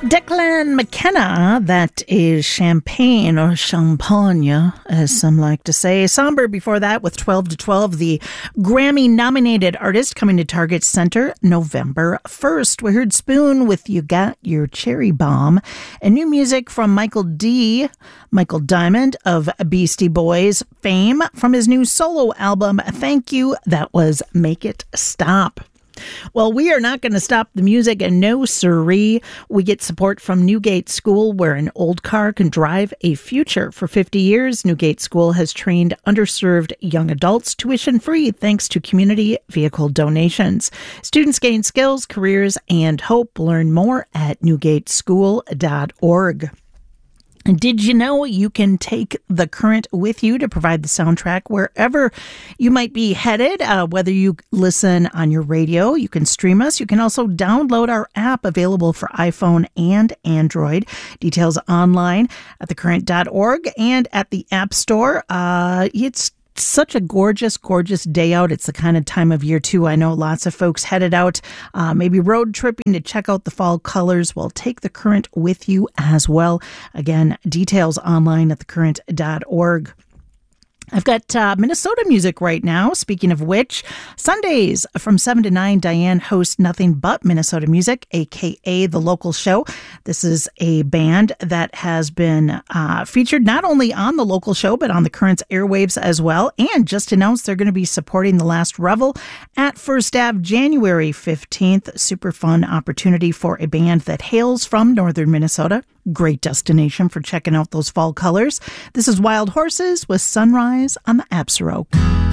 Declan McKenna, that is champagne or champagne, as some like to say. Somber before that with 12 to 12, the Grammy-nominated artist coming to Target Center November 1st. We heard Spoon with You Got Your Cherry Bomb, and new music from Michael Diamond of Beastie Boys fame from his new solo album, Thank You. That was Make It Stop. Well, we are not going to stop the music, and no siree. We get support from Newgate School, where an old car can drive a future. For 50 years, Newgate School has trained underserved young adults tuition-free thanks to community vehicle donations. Students gain skills, careers, and hope. Learn more at newgateschool.org. Did you know you can take the current with you to provide the soundtrack wherever you might be headed? Whether you listen on your radio, you can stream us. You can also download our app available for iPhone and Android. Details online at thecurrent.org and at the App Store. It's such a gorgeous, gorgeous day out. It's the kind of time of year, too. I know lots of folks headed out, maybe road tripping to check out the fall colors. Well, take the current with you as well. Again, details online at thecurrent.org. I've got Minnesota music right now. Speaking of which, Sundays from 7 to 9, Diane hosts Nothing But Minnesota Music, a.k.a. The Local Show. This is a band that has been featured not only on The Local Show, but on the Current's airwaves as well, and just announced they're going to be supporting The Last Revel at First Ave January 15th. Super fun opportunity for a band that hails from northern Minnesota. Great destination for checking out those fall colors. This is Wild Horses with Sunrise on the Apsara Oak.